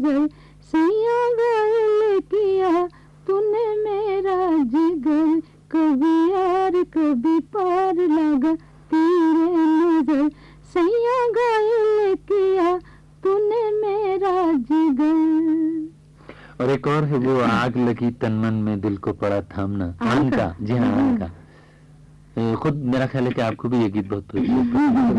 जिगर, सैया घायल किया तूने मेरा जिगर, कभी यार कभी पार लगा तेरे नजर, सैया घायल किया तूने मेरा जिगर। और एक और है वो आग लगी तन मन में दिल को पड़ा थामना, आन का, जी हाँ आन का। खुद मेरा ख्याल है कि आपको भी ये गीत बहुत पसंद है।